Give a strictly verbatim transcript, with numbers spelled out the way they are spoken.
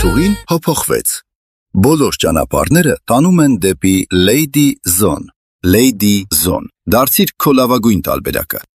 Աղջկա-աղջուղին հոփոխվեց։ Բոլոր ճանապարհները տանում են դեպի Lady Zone։ Lady Zone։ Դարձիր քո լավագույն տարբերակը։